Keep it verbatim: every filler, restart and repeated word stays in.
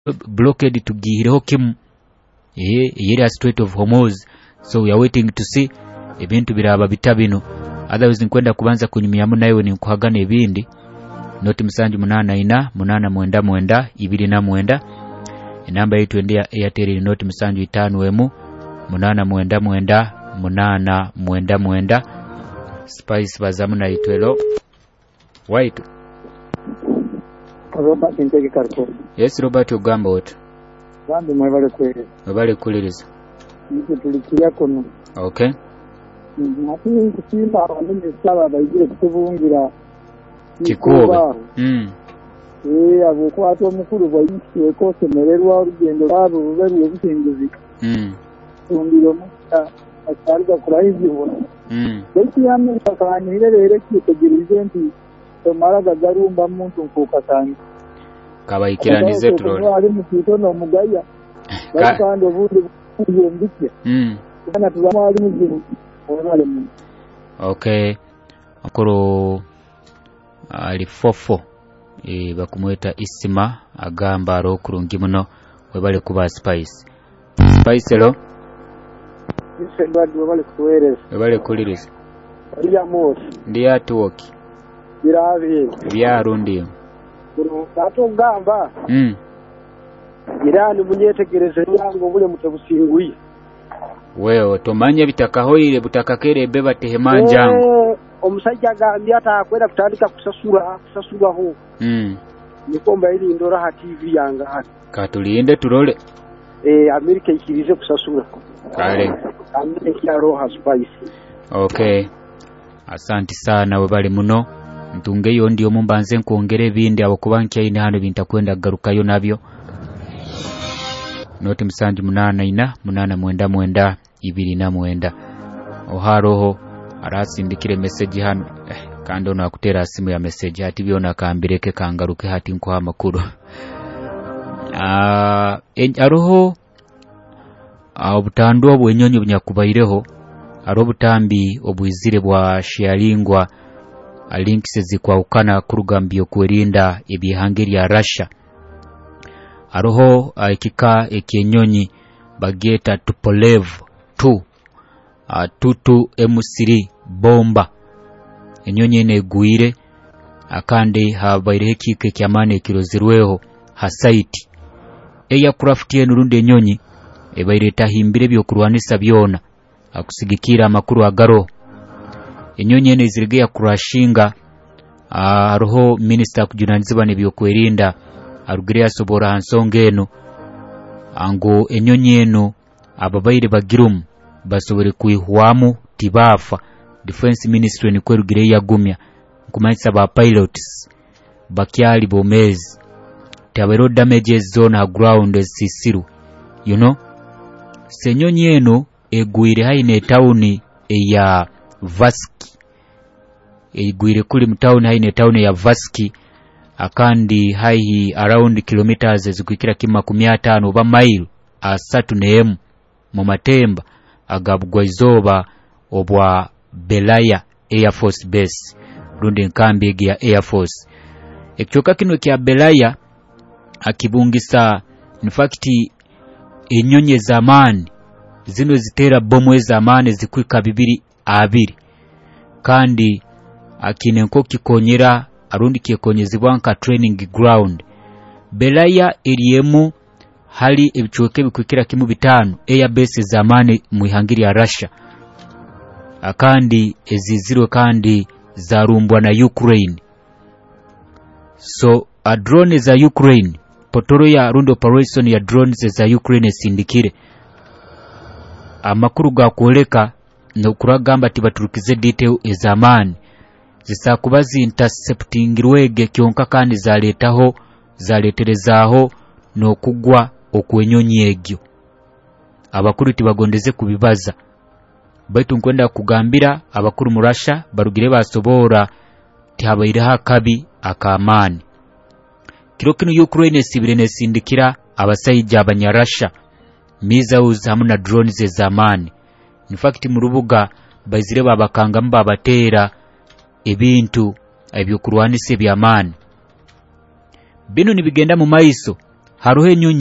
blockade tugihireho kimu eh yeri Strait of Hormuz. So we are waiting to see ebintu biraba bitabino, otherwise nkwenda kubanza kunyumyamu nayo ni kuhagana ebindi. Noti musanju munana ina munana mwenda mwenda ibiri na mwenda. Enamba yetu endia Airtel noti musanju itanu wemu munana mwenda mwenda munana mwenda mwenda. Spice bazamu na itwelo white Robert Ntege Karko. Yes Robert ugamba what? Bandi mwebale kwere. Mwebale kuliriza. Niko tulikia kono. Okay. Ati kusimba abandi saba bayire kutubungira Kikuba. Mm. Eh abuko ato mukuru bayiswe ko semererwa urugendo rwabo rubari obusingizi. Mm. Tumbiro muta asarga kurahizi bona. Mm. Beki yamwe bakanyire rere kitegereze nti tomara gagarumba muntu nkukatanga. Kabayikiranize turole. Ari mukito no mugaya. Bakandi obundi kuyombike. Mm. Kana tuzama ari muzimu. Onale mu. Okay. Akoro ali fofo e bakumweta Isima agamba aro kurungi muno webale kuba Spice. Spice lo. Ise badu webale kuwereza. Webale kuliriza. Ya mose. Ndi atuoki. Birabe. Byarundi. Kuru tato gamba. Mm. Irani munyetegereze yango bule mutabusinguye. Wewe tomanya bitakahoire butakakere beba tehemanjangu. Eh omusajja gambya atakwera kutandika kusasura kusasuraho. Mm. Nikomba ili ndora ha T V yanga hati. Katulinde turole. Eh America ikirize kusasura. Kale. America roha Spice. Okay. Asante sana webale muno. Ntunge yo ndiyo mumbanze nkuongere bindi abo kubankia ine hano bintakwenda garukayo nabyo. Noti musanju munana ina munana mwenda mwenda ibiri na mwenda. Oharoho arasindikire message hano eh, kandi ona kutera simu ya message hati byona kambireke kangaruke hati nko amakuru. Ah uh, aroho obutando obwenyonyo bunyakubaireho aro butambi obwizire bwa sharingwa links zikwa ukana kurugambyo kwerinda ebihangeri ya Russia. Aroho ikika ekyenyonyi bageta Tupolev two uh, tutu M three bomba enyonyi ene guire akande habaire kike kyamane kirozirweho hasaiti eya craft ye nurundi enyonyi ebaire tahimbire byo kurwanisa byona akusigikira amakuru agaro enyonyi ene zirgeya kurashinga aroho minister kujunanziba ne byo kwerinda arugire asobora hansongeno ango enyonyi eno ababaire bagirum basobore kuihwamu tibafa. Defense Ministry ni kwerugire yagumya kumaisa ba pilots bakyali bomezi tabero damages zone ha ground sisiru you know senyonyi eno eguire haine town ya Vaski eguire kuli mtown haine town ya Vaski akandi haihi around kilometers zikukira kima kumia tano oba mile asatu nemu mu matemba agabugwa izoba obwa Belaya Air Force Base rundi nkambi ya Air Force. Ekyoka kino kya Belaya akibungisa in fact enyonye zamani zino zitera bomu zamani zikwika bibiri abiri kandi akinenko kikonyera arundi kikonyezibwanka training ground. Belaya eriemu hali ebichoke bikwikira kimu bitano air base zamani muihangiri ya Russia akandi ezizirwe kandi zarumbwa na Ukraine. So a drone za Ukraine potoro ya rundo operation ya drones za Ukraine sindikire amakuru ga kuoleka no kuragamba tibaturukize detail ezamani zisa kubazi intercepting rwege kyonka kandi zaletaho zaleterezaho no kugwa okwenyonyi egyo abakuru tibagondeze kubibaza baitu nkwenda kugambira abakuru mu Russia barugire basobora tihabaire hakabi akamani kiro kino Ukraine sibire nesindikira abasayija abanya Russia missiles hamwe na drones ezamani. In fact mu rubuga bazire babakanga mba batera ebintu ebyo kurwanise byamani bino nibigenda mu maiso haruho enyonyi